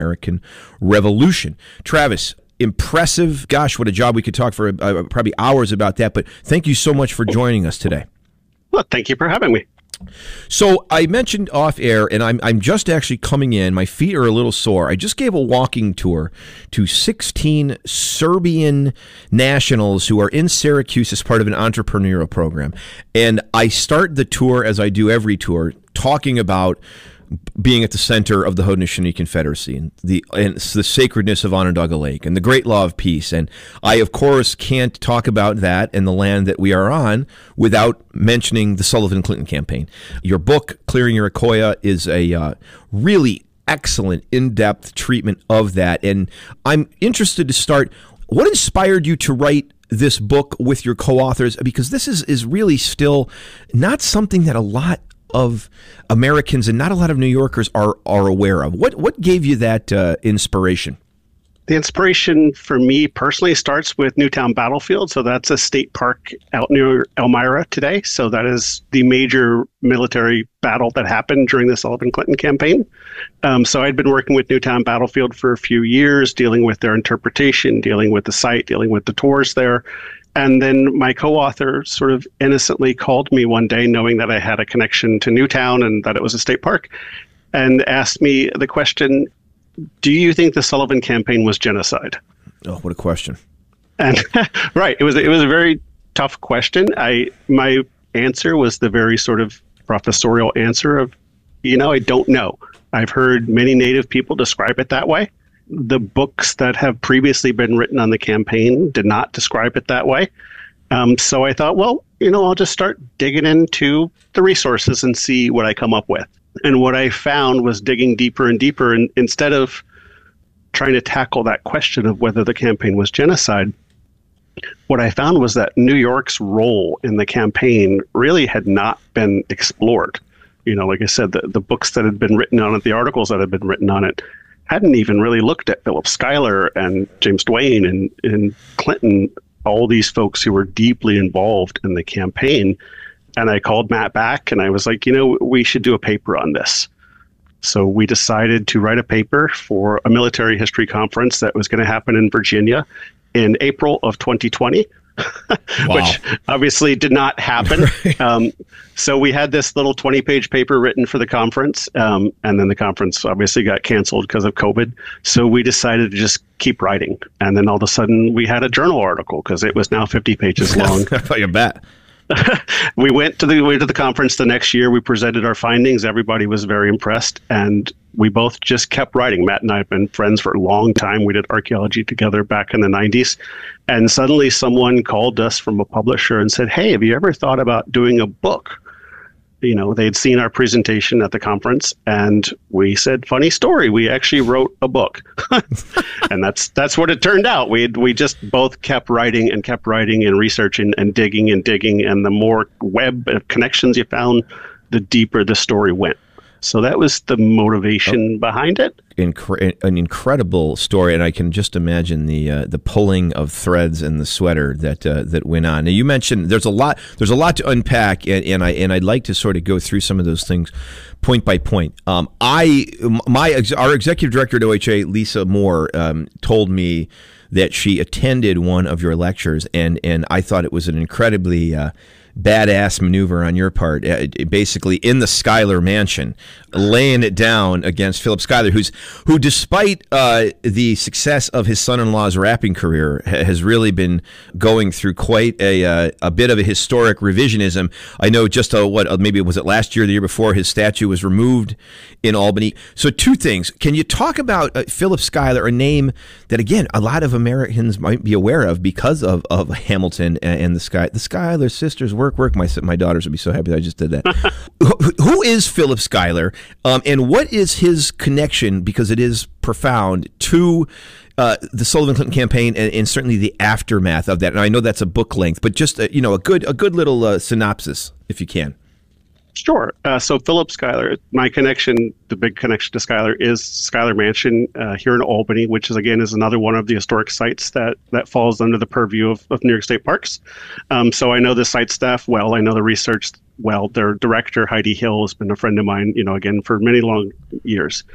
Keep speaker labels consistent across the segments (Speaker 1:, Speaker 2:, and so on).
Speaker 1: American Revolution. Travis, impressive. Gosh, what a job. We could talk for probably hours about that, but thank you so much for joining us today.
Speaker 2: Well, thank you for having me.
Speaker 1: So I mentioned off air, and I'm just actually coming in. My feet are a little sore. I just gave a walking tour to 16 Serbian nationals who are in Syracuse as part of an entrepreneurial program. And I start the tour, as I do every tour, talking about being at the center of the Haudenosaunee Confederacy and the sacredness of Onondaga Lake and the great law of peace. And I, of course, can't talk about that and the land that we are on without mentioning the Sullivan Clinton campaign. Your book, Clearing Iroquois, is a really excellent, in-depth treatment of that. And I'm interested to start, what inspired you to write this book with your co-authors? Because this is really still not something that a lot of Americans and not a lot of New Yorkers are aware of. What gave you that inspiration?
Speaker 2: The inspiration for me personally starts with Newtown Battlefield. So that's a state park out near Elmira today. So that is the major military battle that happened during the Sullivan Clinton campaign. So I'd been working with Newtown Battlefield for a few years, dealing with their interpretation, dealing with the site, dealing with the tours there. And then my co-author sort of innocently called me one day, knowing that I had a connection to Newtown and that it was a state park, and asked me the question, do you think the Sullivan campaign was genocide?
Speaker 1: Oh, what a question.
Speaker 2: And right. It was a very tough question. My answer was the very sort of professorial answer of, I don't know. I've heard many Native people describe it that way. The books that have previously been written on the campaign did not describe it that way. So I thought, well, I'll just start digging into the resources and see what I come up with. And what I found was digging deeper and deeper. And instead of trying to tackle that question of whether the campaign was genocide, what I found was that New York's role in the campaign really had not been explored. Like I said, the books that had been written on it, the articles that had been written on it, hadn't even really looked at Philip Schuyler and James Duane and Clinton, all these folks who were deeply involved in the campaign. And I called Matt back and I was like, we should do a paper on this. So we decided to write a paper for a military history conference that was going to happen in Virginia in April of 2020.
Speaker 1: Wow.
Speaker 2: Which obviously did not happen. Right. So we had this little 20-page paper written for the conference, and then the conference obviously got canceled because of COVID. So we decided to just keep writing. And then all of a sudden we had a journal article because it was now 50 pages long.
Speaker 1: You bet.
Speaker 2: We went to the conference the next year. We presented our findings. Everybody was very impressed, and we both just kept writing. Matt and I have been friends for a long time. We did archaeology together back in the 90s, and suddenly someone called us from a publisher and said, "Hey, have you ever thought about doing a book?" They'd seen our presentation at the conference, and we said, "Funny story, we actually wrote a book." And that's what it turned out. We just both kept writing and researching and digging, and the more web connections you found, the deeper the story went. So that was the motivation behind it.
Speaker 1: An incredible story, and I can just imagine the pulling of threads in the sweater that went on. Now, you mentioned there's a lot to unpack, and I'd like to sort of go through some of those things point by point. Our executive director at OHA, Lisa Moore, told me that she attended one of your lectures, and I thought it was an incredibly badass maneuver on your part, basically in the Schuyler mansion, laying it down against Philip Schuyler, who despite the success of his son-in-law's rapping career, has really been going through quite a bit of a historic revisionism. I know just maybe was it last year or the year before, his statue was removed in Albany. So two things. Can you talk about Philip Schuyler, a name that, again, a lot of Americans might be aware of because of Hamilton and the Schuyler sisters? Work. My daughters would be so happy that I just did that. Who is Philip Schuyler, and what is his connection, because it is profound, to the Sullivan Clinton campaign and certainly the aftermath of that? And I know that's a book length, but just a good little synopsis, if you can.
Speaker 2: Sure. So Philip Schuyler, my connection, the big connection to Schuyler is Schuyler Mansion here in Albany, which is another one of the historic sites that falls under the purview of New York State Parks. So I know the site staff well. I know the research well. Their director, Heidi Hill, has been a friend of mine, again, for many long years.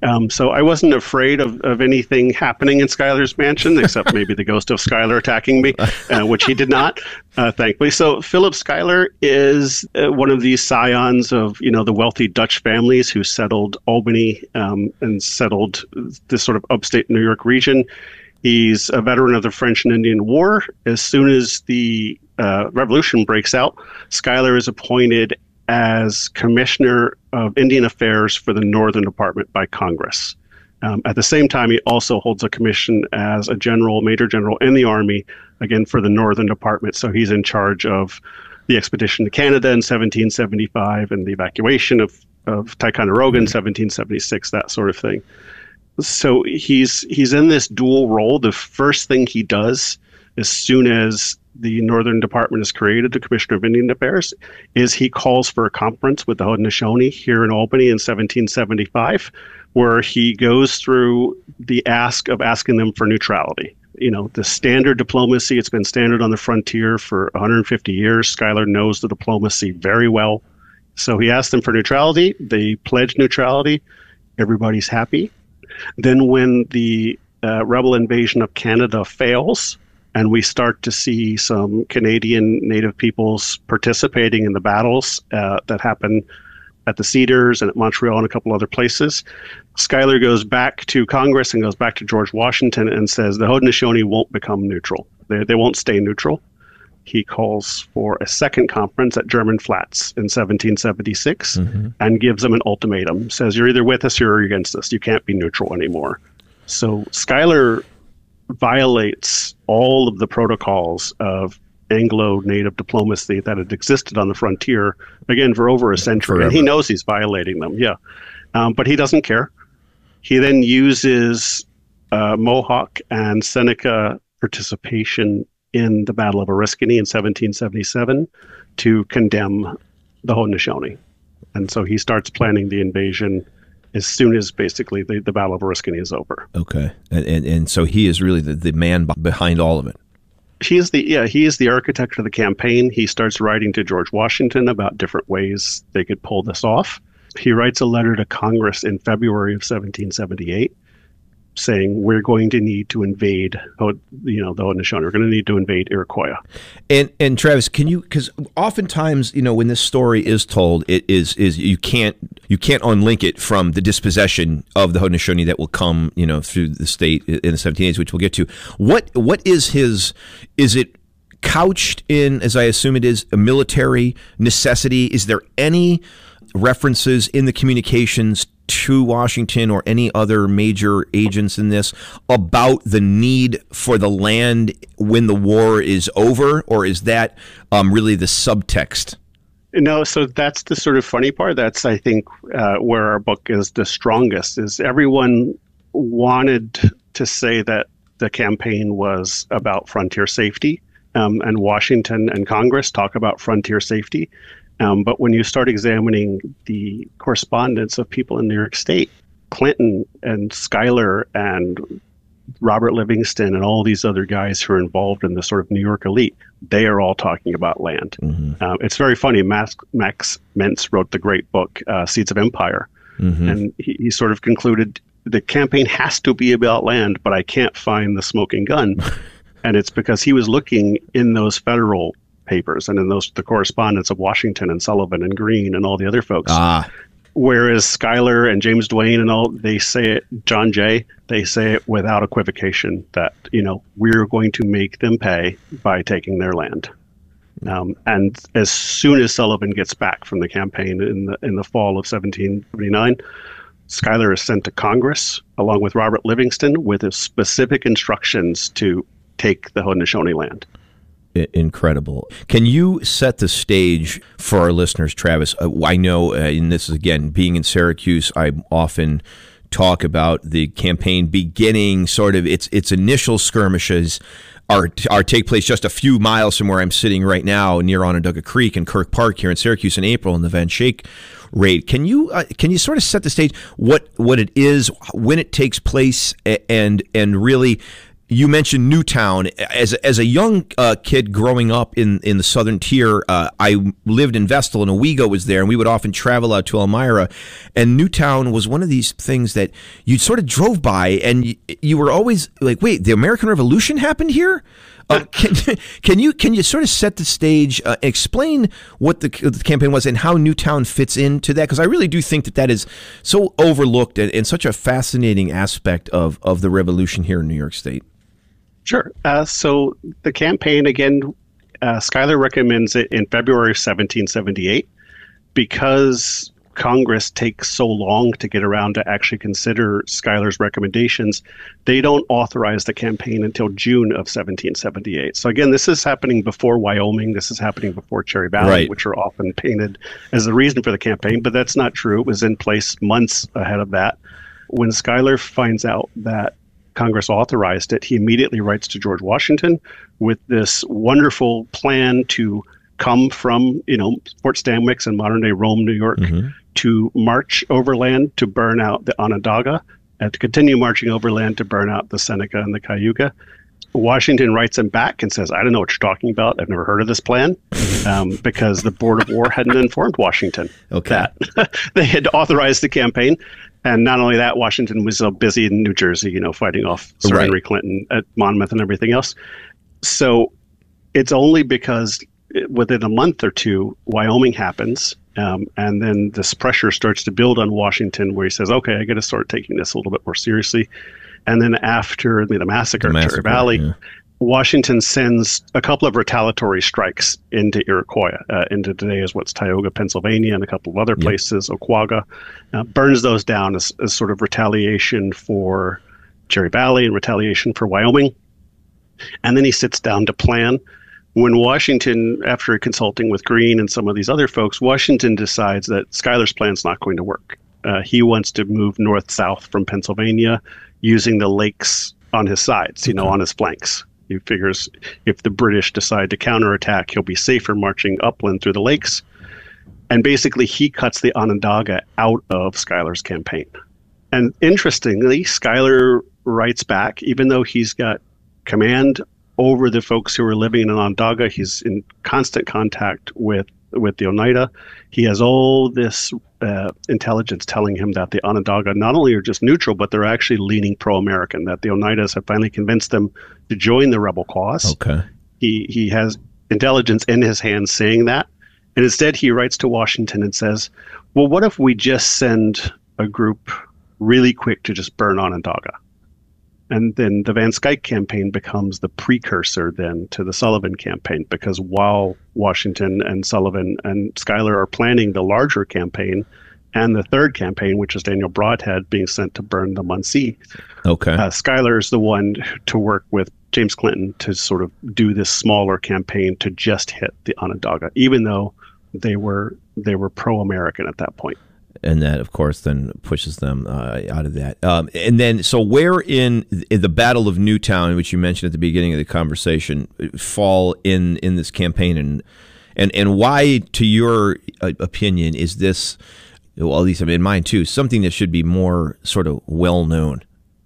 Speaker 2: So I wasn't afraid of anything happening in Schuyler's mansion, except maybe the ghost of Schuyler attacking me, which he did not, thankfully. So Philip Schuyler is one of these scions of, the wealthy Dutch families who settled Albany and settled this sort of upstate New York region. He's a veteran of the French and Indian War. As soon as the revolution breaks out, Schuyler is appointed as Commissioner of Indian Affairs for the Northern Department by Congress. At the same time, he also holds a commission as a major general in the Army, again, for the Northern Department. So he's in charge of the expedition to Canada in 1775 and the evacuation of Ticonderoga in 1776, that sort of thing. So he's in this dual role. The first thing he does as soon as the Northern Department is created, the Commissioner of Indian Affairs, is he calls for a conference with the Haudenosaunee here in Albany in 1775, where he goes through the asking them for neutrality. The standard diplomacy, it's been standard on the frontier for 150 years. Schuyler knows the diplomacy very well. So he asked them for neutrality. They pledged neutrality. Everybody's happy. Then when the rebel invasion of Canada fails, and we start to see some Canadian Native peoples participating in the battles that happen at the Cedars and at Montreal and a couple other places, Schuyler goes back to Congress and goes back to George Washington and says the Haudenosaunee won't become neutral. They won't stay neutral. He calls for a second conference at German Flats in 1776 and gives them an ultimatum. Says, you're either with us or you're against us. You can't be neutral anymore. So Schuyler violates all of the protocols of Anglo-Native diplomacy that had existed on the frontier, again, for over a century. Forever. And he knows he's violating them, but he doesn't care. He then uses Mohawk and Seneca participation in the Battle of Oriskany in 1777 to condemn the Haudenosaunee. And so he starts planning the invasion as soon as basically the Battle of Oriskany is over.
Speaker 1: Okay. And so he is really the man behind all of it.
Speaker 2: He is the architect of the campaign. He starts writing to George Washington about different ways they could pull this off. He writes a letter to Congress in February of 1778 saying we're going to need to invade, the Haudenosaunee. We're going to need to invade Iroquois.
Speaker 1: And Travis, can you? Because oftentimes, when this story is told, it is you can't unlink it from the dispossession of the Haudenosaunee that will come, through the state in the 1780s, which we'll get to. What is his? Is it couched in, as I assume it is, a military necessity? Is there any references in the communications to Washington or any other major agents in this about the need for the land when the war is over, or is that really the subtext?
Speaker 2: No, so that's the sort of funny part. That's, I think, where our book is the strongest, is everyone wanted to say that the campaign was about frontier safety, and Washington and Congress talk about frontier safety. But when you start examining the correspondence of people in New York State, Clinton and Schuyler and Robert Livingston and all these other guys who are involved in the sort of New York elite, they are all talking about land. It's very funny. Max Mentz wrote the great book, Seeds of Empire. And he sort of concluded, the campaign has to be about land, but I can't find the smoking gun. And it's because he was looking in those federal papers and in the correspondence of Washington and Sullivan and Greene and all the other folks. Whereas Schuyler and James Duane and all, they say it, John Jay, they say it without equivocation that, we're going to make them pay by taking their land. And as soon as Sullivan gets back from the campaign in the fall of 1779, Schuyler is sent to Congress along with Robert Livingston with his specific instructions to take the Haudenosaunee land.
Speaker 1: Incredible. Can you set the stage for our listeners, Travis? I know, and this is, again, being in Syracuse, I often talk about the campaign beginning, sort of its initial skirmishes are take place just a few miles from where I'm sitting right now near Onondaga Creek and Kirk Park here in Syracuse in April in the Van Schaik raid. Can you sort of set the stage what it is, when it takes place, and really, You mentioned Newtown. As a young kid growing up in the southern tier, I lived in Vestal, and Owego was there, and we would often travel out to Elmira. And Newtown was one of these things that you sort of drove by, and you were always like, "Wait, the American Revolution happened here?" Can you sort of set the stage, explain what the campaign was and how Newtown fits into that? Because I really do think that is so overlooked and such a fascinating aspect of the revolution here in New York State.
Speaker 2: Sure. So the campaign, again, Schuyler recommends it in February of 1778 because Congress takes so long to get around to actually consider Schuyler's recommendations. They don't authorize the campaign until June of 1778. So again, this is happening before Wyoming. This is happening before Cherry Valley,
Speaker 1: right,
Speaker 2: which are often painted as the reason for the campaign, but that's not true. It was in place months ahead of that. When Schuyler finds out that Congress authorized it, he immediately writes to George Washington with this wonderful plan to come from, Fort Stanwix in modern-day Rome, New York, to march overland to burn out the Onondaga, and to continue marching overland to burn out the Seneca and the Cayuga. Washington writes him back and says, "I don't know what you're talking about. I've never heard of this plan," because the Board of War hadn't informed Washington that they had authorized the campaign. And not only that, Washington was so busy in New Jersey, fighting off Sir Henry Clinton at Monmouth and everything else. So it's only because within a month or two, Wyoming happens, and then this pressure starts to build on Washington, where he says, "Okay, I got to start taking this a little bit more seriously." And then after the massacre at Cherry Valley, Washington sends a couple of retaliatory strikes into Iroquois, into today is what's Tioga, Pennsylvania, and a couple of other places, Oquaga, burns those down as sort of retaliation for Cherry Valley and retaliation for Wyoming. And then he sits down to plan. When Washington, after consulting with Greene and some of these other folks, Washington decides that Schuyler's plan's not going to work. He wants to move north-south from Pennsylvania using the lakes on his sides, on his flanks. He figures if the British decide to counterattack, he'll be safer marching upland through the lakes. And basically, he cuts the Onondaga out of Schuyler's campaign. And interestingly, Schuyler writes back, even though he's got command over the folks who are living in Onondaga, he's in constant contact with the Oneida. He has all this intelligence telling him that the Onondaga not only are just neutral, but they're actually leaning pro-American, that the Oneidas have finally convinced them to join the rebel cause.
Speaker 1: Okay.
Speaker 2: He has intelligence in his hands saying that. And instead he writes to Washington and says, well, what if we just send a group really quick to just burn Onondaga? And then the Van Skyke campaign becomes the precursor then to the Sullivan campaign, because while Washington and Sullivan and Schuyler are planning the larger campaign and the third campaign, which is Daniel Brodhead being sent to burn the Munsee, Schuyler is the one to work with James Clinton to sort of do this smaller campaign to just hit the Onondaga, even though they were pro-American at that point.
Speaker 1: And that, of course, then pushes them out of that. And then, so where in the Battle of Newtown, which you mentioned at the beginning of the conversation, fall in this campaign, and why, to your opinion, is this, well, at least in mine too, something that should be more sort of well known?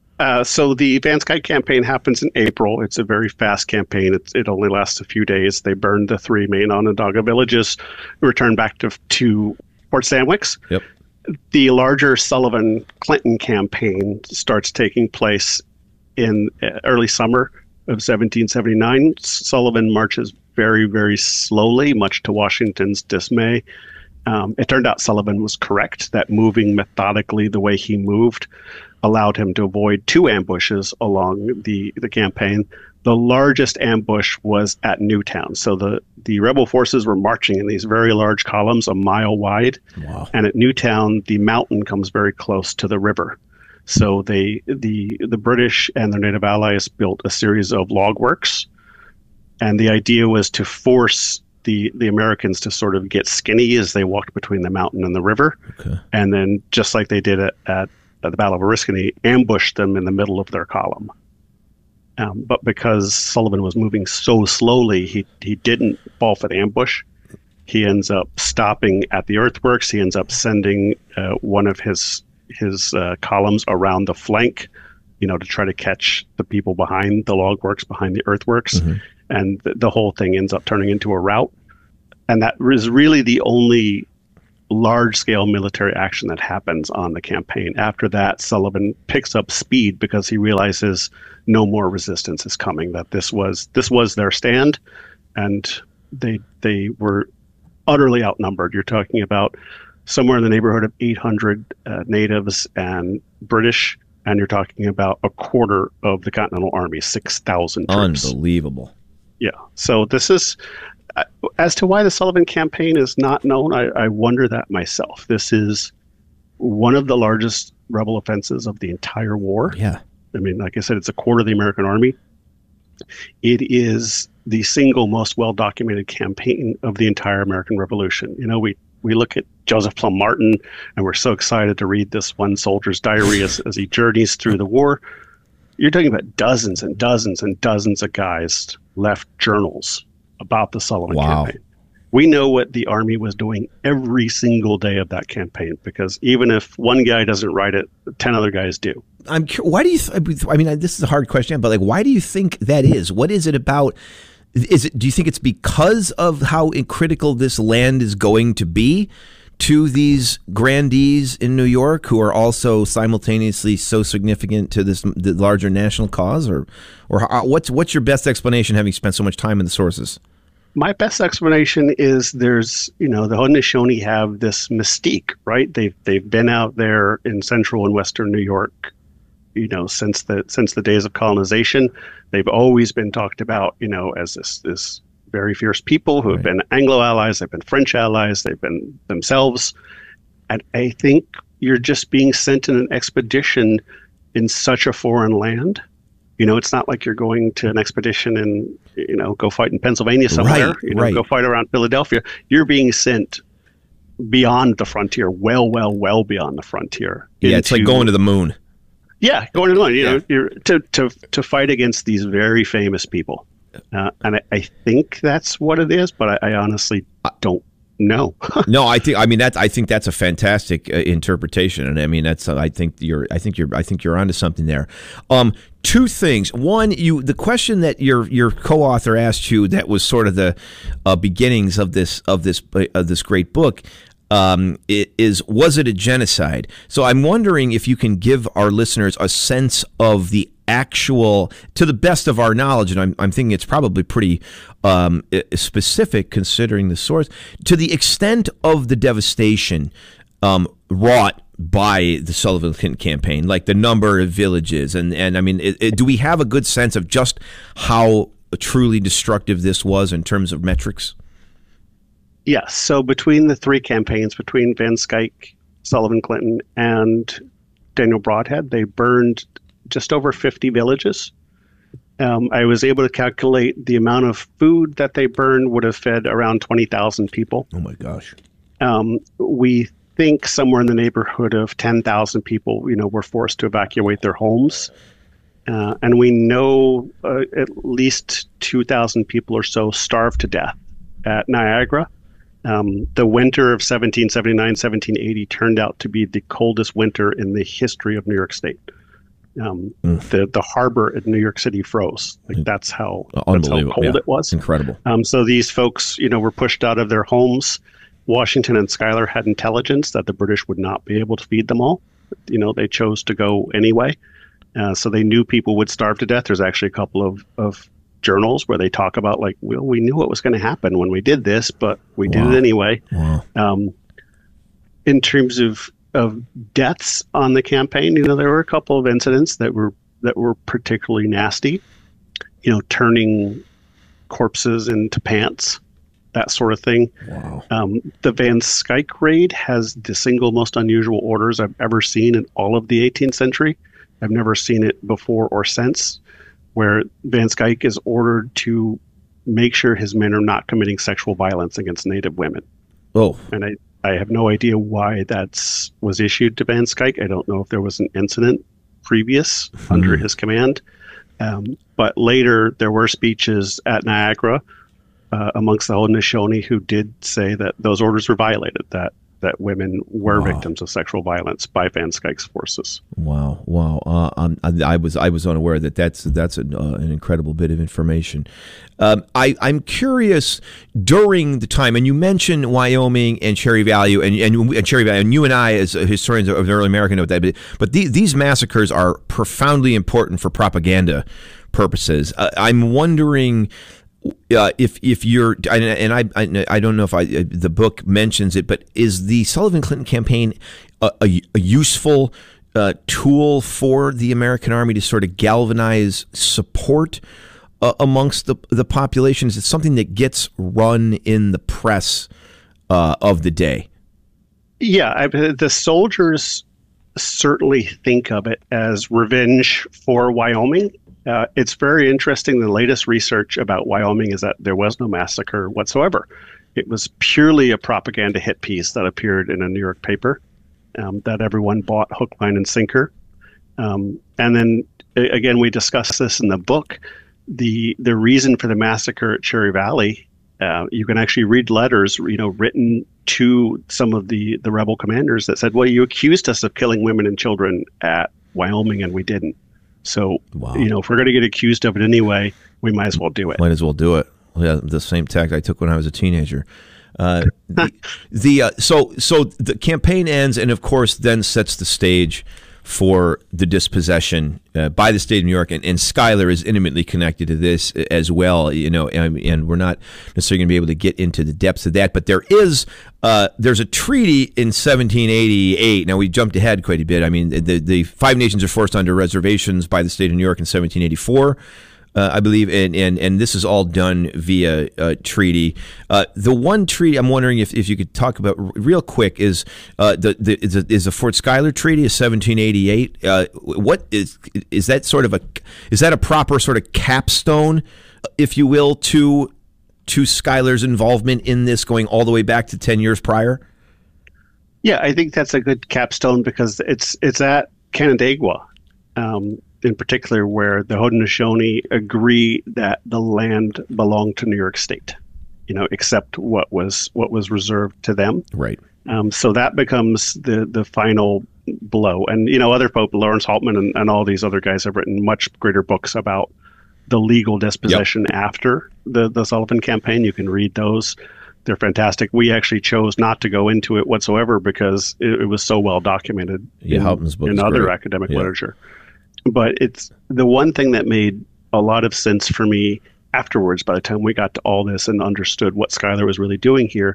Speaker 2: So the Van Skyke campaign happens in April. It's a very fast campaign. It only lasts a few days. They burn the three main Onondaga villages, return back to Fort Stanwix.
Speaker 1: Yep.
Speaker 2: The larger Sullivan-Clinton campaign starts taking place in early summer of 1779. Sullivan marches very, very slowly, much to Washington's dismay. It turned out Sullivan was correct, that moving methodically the way he moved allowed him to avoid two ambushes along the campaign. The largest ambush was at Newtown. So the rebel forces were marching in these very large columns, a mile wide.
Speaker 1: Wow. And
Speaker 2: at Newtown, the mountain comes very close to the river. So the British and their native allies built a series of log works. And the idea was to force the Americans to sort of get skinny as they walked between the mountain and the river. Okay. And then, just like they did at the Battle of Oriskany, ambush them in the middle of their column. But because Sullivan was moving so slowly, he didn't fall for the ambush. He ends up stopping at the earthworks. He ends up sending one of his columns around the flank to try to catch the people behind the log works, behind the earthworks. And the whole thing ends up turning into a rout. And that was really the only large-scale military action that happens on the campaign. After that, Sullivan picks up speed because he realizes no more resistance is coming, that this was their stand, and they were utterly outnumbered. You're talking about somewhere in the neighborhood of 800 natives and British, and you're talking about a quarter of the Continental Army, 6,000 troops.
Speaker 1: Unbelievable.
Speaker 2: Yeah. So this is, as to why the Sullivan campaign is not known, I wonder that myself. This is one of the largest rebel offenses of the entire war.
Speaker 1: Yeah.
Speaker 2: I mean, like I said, it's a quarter of the American Army. It is the single most well-documented campaign of the entire American Revolution. We look at Joseph Plum Martin, and we're so excited to read this one soldier's diary as he journeys through the war. You're talking about dozens and dozens and dozens of guys left journals about the Sullivan campaign. We know what the Army was doing every single day of that campaign, because even if one guy doesn't write it, 10 other guys do.
Speaker 1: Why do you? I mean, this is a hard question, but why do you think that is? What is it about? Do you think it's because of how critical this land is going to be to these grandees in New York, who are also simultaneously so significant to the larger national cause, or what's your best explanation, having spent so much time in the sources?
Speaker 2: My best explanation is there's, the Haudenosaunee have this mystique, right? They've been out there in central and western New York, since the days of colonization. They've always been talked about, as this very fierce people who have been Anglo allies, they've been French allies, they've been themselves. And I think you're just being sent in an expedition in such a foreign land. It's not like you're going to an expedition and, go fight in Pennsylvania somewhere, go fight around Philadelphia. You're being sent beyond the frontier, well beyond the frontier.
Speaker 1: It's like going to the moon.
Speaker 2: Yeah, going to the moon. You're to fight against these very famous people. And I think that's what it is, but I honestly don't know.
Speaker 1: No, I think that's a fantastic interpretation, and I mean I think you're onto something there. Two things. One, the question that your co-author asked you, that was sort of the beginnings of this great book. Was it a genocide? So I'm wondering if you can give our listeners a sense of the actual, to the best of our knowledge, and I'm thinking it's probably pretty specific considering the source, to the extent of the devastation wrought by the Sullivan campaign, like the number of villages, and I mean, do we have a good sense of just how truly destructive this was in terms of metrics?
Speaker 2: Yes. So between the three campaigns, between Van Skyke, Sullivan Clinton, and Daniel Broadhead, they burned just over 50 villages. I was able to calculate the amount of food that they burned would have fed around 20,000 people.
Speaker 1: Oh my gosh.
Speaker 2: We think somewhere in the neighborhood of 10,000 people, were forced to evacuate their homes. And we know at least 2,000 people or so starved to death at Niagara. The winter of 1779, 1780 turned out to be the coldest winter in the history of New York State. The harbor in New York City froze. That's how cold it was.
Speaker 1: Incredible.
Speaker 2: So these folks, were pushed out of their homes. Washington and Schuyler had intelligence that the British would not be able to feed them all. They chose to go anyway. So they knew people would starve to death. There's actually a couple of journals where they talk about we knew what was going to happen when we did this, but we did it anyway.
Speaker 1: Wow.
Speaker 2: In terms of deaths on the campaign, there were a couple of incidents that were particularly nasty, turning corpses into pants, that sort of thing.
Speaker 1: Wow.
Speaker 2: The Van Skyke raid has the single most unusual orders I've ever seen in all of the 18th century. I've never seen it before or since, where Van Skyke is ordered to make sure his men are not committing sexual violence against Native women.
Speaker 1: Oh.
Speaker 2: And I have no idea why that was issued to Van Skyke. I don't know if there was an incident previous under his command. But later there were speeches at Niagara amongst the Haudenosaunee who did say that those orders were violated, that that women were victims of sexual violence by Van Skyke's forces.
Speaker 1: Wow, wow! I was unaware that that's an incredible bit of information. I'm curious during the time, and you mentioned Wyoming and Cherry Valley, and Cherry Valley, and you and I, as historians of the early American, know that. But these massacres are profoundly important for propaganda purposes. I'm wondering. If you're, and I don't know if the book mentions it, but is the Sullivan Clinton campaign a useful tool for the American Army to sort of galvanize support amongst the population? Is it something that gets run in the press of the day?
Speaker 2: Yeah, the soldiers certainly think of it as revenge for Wyoming. It's very interesting. The latest research about Wyoming is that there was no massacre whatsoever. It was purely a propaganda hit piece that appeared in a New York paper that everyone bought hook, line, and sinker. And then, again, we discuss this in the book. The reason for the massacre at Cherry Valley, you can actually read letters, written to some of the rebel commanders that said, well, you accused us of killing women and children at Wyoming, and we didn't. So,
Speaker 1: wow.
Speaker 2: If we're going to get accused of it anyway, we might as well do it.
Speaker 1: Might as well do it. Yeah, the same tact I took when I was a teenager. So the campaign ends, and of course, then sets the stage for the dispossession by the state of New York, and Schuyler is intimately connected to this as well. And we're not necessarily going to be able to get into the depths of that, but there's a treaty in 1788. Now we jumped ahead quite a bit. I mean, the Five Nations are forced under reservations by the state of New York in 1784. I believe, and this is all done via treaty. The one treaty I'm wondering if you could talk about real quick is the Fort Schuyler Treaty of 1788. What is that sort of is that a proper sort of capstone, if you will, to Schuyler's involvement in this, going all the way back to 10 years prior?
Speaker 2: Yeah, I think that's a good capstone because it's at Canandaigua. In particular, where the Haudenosaunee agree that the land belonged to New York State, except what was reserved to them.
Speaker 1: Right.
Speaker 2: So that becomes the final blow. And other folk, Lawrence Haltman and all these other guys have written much greater books about the legal dispossession after the Sullivan campaign. You can read those. They're fantastic. We actually chose not to go into it whatsoever because it was so well documented
Speaker 1: Haltman's book
Speaker 2: in other academic literature. But it's the one thing that made a lot of sense for me afterwards, by the time we got to all this and understood what Schuyler was really doing here,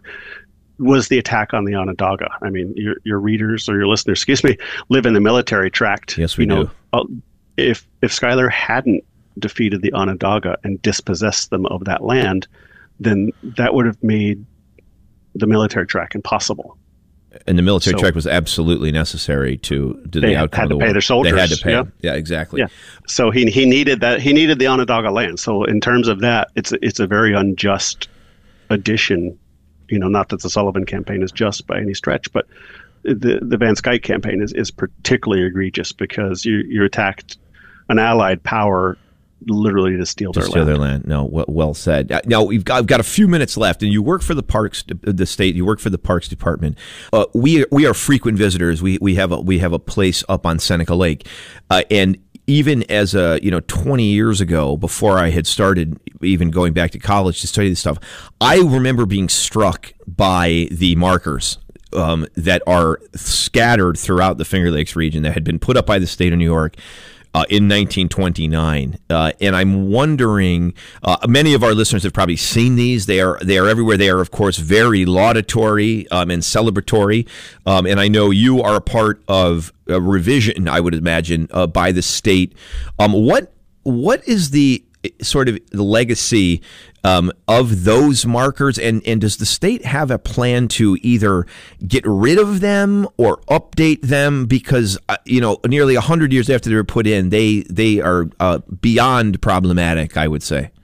Speaker 2: was the attack on the Onondaga. I mean, your readers or your listeners, live in the military tract.
Speaker 1: Yes, we do.
Speaker 2: If Schuyler hadn't defeated the Onondaga and dispossessed them of that land, then that would have made the military tract impossible.
Speaker 1: And the military tract was absolutely necessary to the outcome of the war.
Speaker 2: They had to pay their soldiers.
Speaker 1: They had to pay. Yeah, exactly.
Speaker 2: Yeah. So he needed that. He needed the Onondaga land. So in terms of that, it's a very unjust addition. Not that the Sullivan campaign is just by any stretch, but the Van Skyke campaign is particularly egregious because you attacked an allied power literally to steal their land.
Speaker 1: No, well said. Now I've got a few minutes left, and you work for the Parks, the state. You work for the Parks Department. We are frequent visitors. We have a place up on Seneca Lake, and even as 20 years ago, before I had started even going back to college to study this stuff, I remember being struck by the markers that are scattered throughout the Finger Lakes region that had been put up by the state of New York in 1929, and I'm wondering, many of our listeners have probably seen these. They are everywhere. They are, of course, very laudatory and celebratory. And I know you are a part of a revision, I would imagine, by the state. What is the sort of the legacy of those markers, and does the state have a plan to either get rid of them or update them? Because nearly 100 years after they were put in, they are beyond problematic, I would say.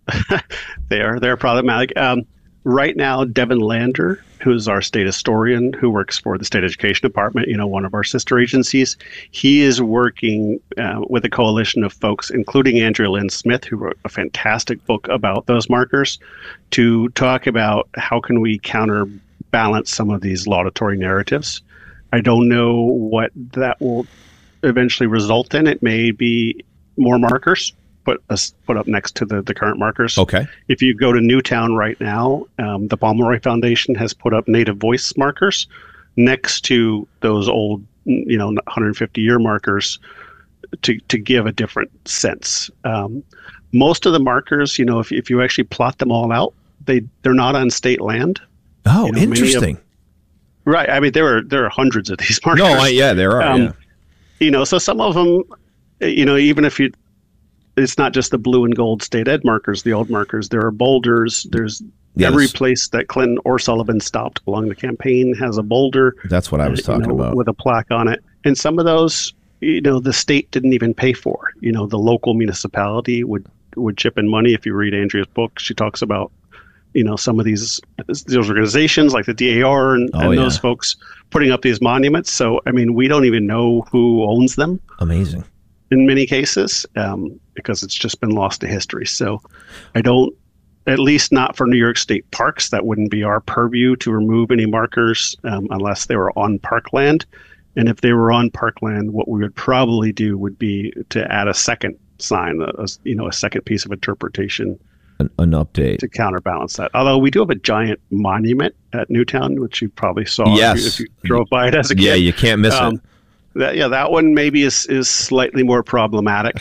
Speaker 2: They're problematic. Right now, Devin Lander, who's our state historian who works for the State Education Department, one of our sister agencies, he is working with a coalition of folks, including Andrea Lynn Smith, who wrote a fantastic book about those markers, to talk about how can we counter balance some of these laudatory narratives. I don't know what that will eventually result in. It may be more markers put up next to the current markers.
Speaker 1: Okay.
Speaker 2: If you go to Newtown right now, the Pomeroy Foundation has put up native voice markers next to those old, 150-year markers to give a different sense. Most of the markers, if you actually plot them all out, they're not on state land.
Speaker 1: Oh, interesting.
Speaker 2: Right. I mean, there are hundreds of these markers.
Speaker 1: No, there are.
Speaker 2: So some of them, even if it's not just the blue and gold state ed markers, the old markers. There are boulders. There's every place that Clinton or Sullivan stopped along the campaign has a boulder.
Speaker 1: That's what I was talking about.
Speaker 2: With a plaque on it. And some of those, the state didn't even pay for. The local municipality would chip in money. If you read Andrea's book, she talks about, some of these organizations like the DAR and those folks putting up these monuments. So, I mean, we don't even know who owns them.
Speaker 1: Amazing.
Speaker 2: In many cases, because it's just been lost to history. So I don't, at least not for New York State parks, that wouldn't be our purview to remove any markers unless they were on parkland. And if they were on parkland, what we would probably do would be to add a second sign, a second piece of interpretation.
Speaker 1: An update.
Speaker 2: To counterbalance that. Although we do have a giant monument at Newtown, which you probably saw if you drove by it as a kid.
Speaker 1: Yeah, you can't miss it.
Speaker 2: That one maybe is slightly more problematic.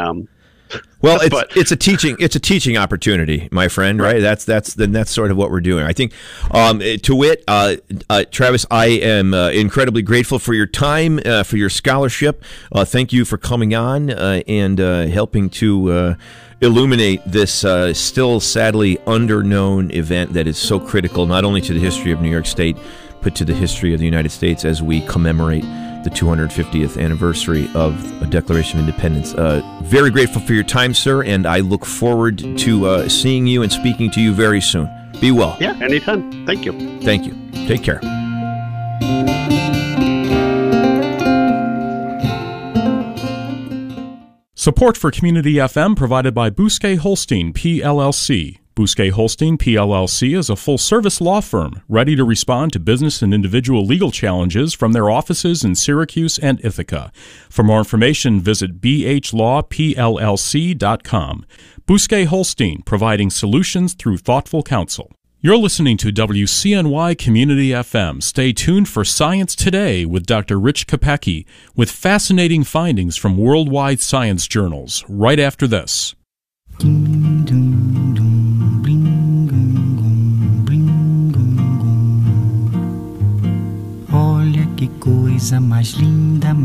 Speaker 1: Well, it's a teaching opportunity, my friend. Right? That's sort of what we're doing. I think, to wit, Travis, I am incredibly grateful for your time, for your scholarship. Thank you for coming on and helping to illuminate this still sadly underknown event that is so critical, not only to the history of New York State, but to the history of the United States as we commemorate the 250th anniversary of the Declaration of Independence. Very grateful for your time, sir, and I look forward to seeing you and speaking to you very soon. Be well.
Speaker 2: Yeah, anytime. Thank you.
Speaker 1: Thank you. Take care.
Speaker 3: Support for Community FM provided by Bousquet Holstein, PLLC. Bousquet Holstein, PLLC is a full-service law firm ready to respond to business and individual legal challenges from their offices in Syracuse and Ithaca. For more information, visit bhlawpllc.com. Bousquet Holstein, providing solutions through thoughtful counsel. You're listening to WCNY Community FM. Stay tuned for Science Today with Dr. Rich Kopecki, with fascinating findings from worldwide science journals, right after this.
Speaker 4: Olha que coisa mais linda.